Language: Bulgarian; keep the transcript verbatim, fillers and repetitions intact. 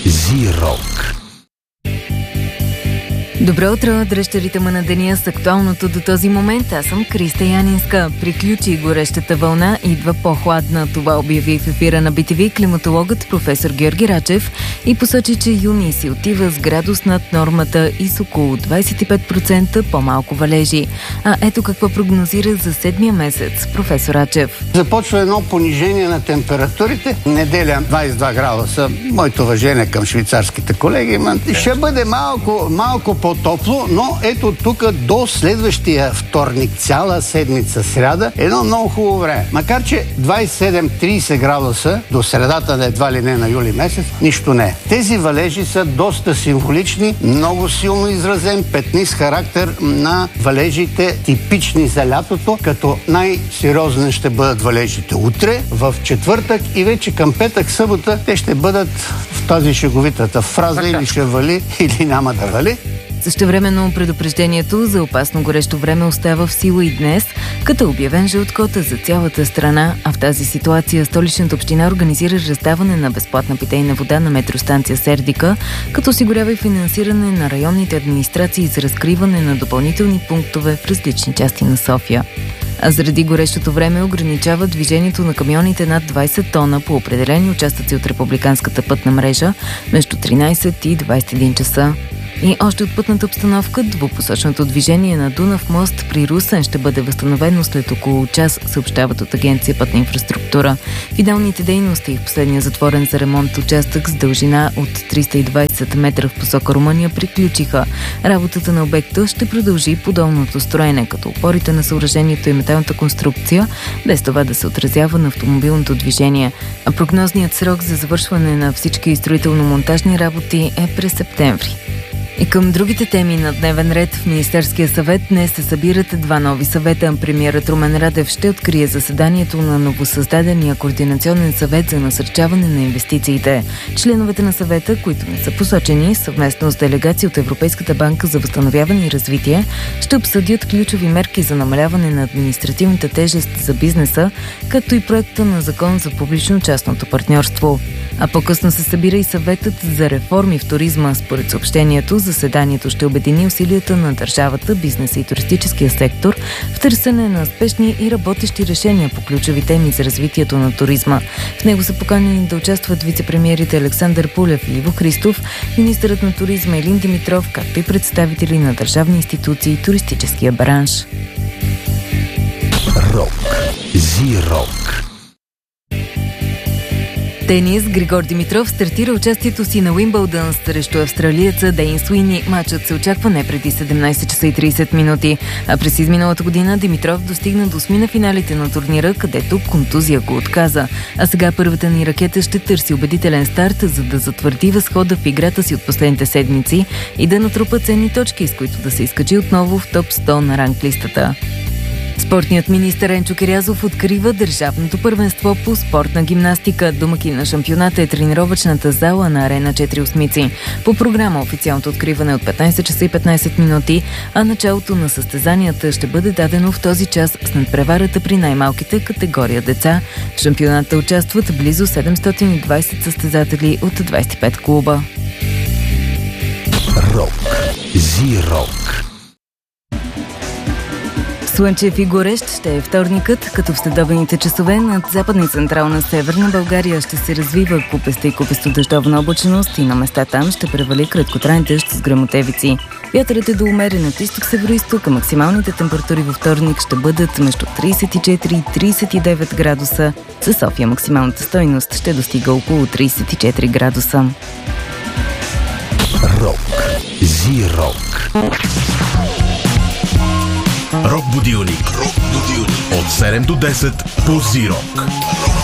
Зи-рок. Добро утро, дръжте ритъма на деня с актуалното до този момент. Аз съм Криста Янинска. Приключи горещата вълна, идва по-хладна. Това обяви в ефира на Би Ти Ви климатологът професор Георги Рачев и посочи, че юни си отива с градус над нормата и с около двадесет и пет процента по-малко валежи. А ето какво прогнозира за седмия месец професор Рачев. Започва едно понижение на температурите. Неделя двадесет и два градуса. Моето уважение към швейцарските колеги. Ще бъде малко, малко по топло, но ето тук до следващия вторник, цяла седмица сряда, едно много хубаво време. Макар че двадесет и седем до тридесет градуса до средата на едва ли не на юли месец, нищо не е. Тези валежи са доста символични, много силно изразен петнист характер на валежите, типични за лятото, като най-сериозни ще бъдат валежите утре, в четвъртък и вече към петък, събота, те ще бъдат в тази шеговитата фраза или ще вали, или няма да вали. Същевременно предупреждението за опасно горещо време остава в сила и днес, като е обявен жълт код за цялата страна, а в тази ситуация Столичната община организира раздаване на безплатна питейна вода на метростанция Сердика, като осигурява и финансиране на районните администрации за разкриване на допълнителни пунктове в различни части на София. А заради горещото време ограничава движението на камионите над двадесет тона по определени участъци от републиканската пътна мрежа между тринадесет и двадесет и един часа. И още от пътната обстановка, двупосочното движение на Дунав мост при Русен ще бъде възстановено след около час, съобщават от Агенция Пътна инфраструктура. Финалните дейности в последния затворен за ремонт участък с дължина от триста и двадесет метра в посока Румъния приключиха. Работата на обекта ще продължи по долното строене, като опорите на съоръжението и металната конструкция, без това да се отразява на автомобилното движение. А прогнозният срок за завършване на всички строително-монтажни работи е през септември. И към другите теми на дневен ред в Министерския съвет днес се събират два нови съвета. Премиерът Румен Радев ще открие заседанието на новосъздадения Координационен съвет за насърчаване на инвестициите. Членовете на съвета, които не са посочени, съвместно с делегации от Европейската банка за възстановяване и развитие, ще обсъдят ключови мерки за намаляване на административната тежест за бизнеса, както и проекта на закон за публично-частното партньорство. А по-късно се събира и съветът за реформи в туризма. Според съобщението, заседанието ще обедини усилията на държавата, бизнеса и туристическия сектор в търсене на спешни и работещи решения по ключови теми за развитието на туризма. В него са поканени да участват вице-премиерите Александър Пулев и Иво Христов, министърът на туризма Илин Димитров, както и представители на държавни институции и туристическия бранш. Рок. Зи-рок. Тенис. Григор Димитров стартира участието си на Уимбълдън срещу австралиеца Дейн Суини. Матчът се очаква не преди седемнадесет часа и тридесет минути. А през изминалата година Димитров достигна до осми на финалите на турнира, където контузия го отказа. А сега първата ни ракета ще търси убедителен старт, за да затвърди възхода в играта си от последните седмици и да натрупа ценни точки, с които да се изкачи отново в топ сто на ранглистата. Спортният министър Енчо Кирязов открива държавното първенство по спортна гимнастика. Домакин на шампионата е тренировъчната зала на Арена четири осмици. По програма официалното откриване е от петнадесет часа и петнадесет минути, а началото на състезанията ще бъде дадено в този час с надпреварата при най-малките категория деца. В шампионата участват близо седемстотин и двадесет състезатели от двадесет и пет клуба. Рок. Зи-рок. Слънчев и горещ ще е вторникът, като в следобедните часове над западна и централна северна България ще се развива купеста и купесто дъждовна облачност и на места там ще превали краткотраен дъжд с гръмотевици. Вятърът е до умерен от изток-североизток, а максималните температури във вторник ще бъдат между тридесет и четири и тридесет и девет градуса. За София максималната стойност ще достига около тридесет и четири градуса. Рок. Зи-рок. Рок будилник. Рок будилник. От седем до десет по Зи-рок.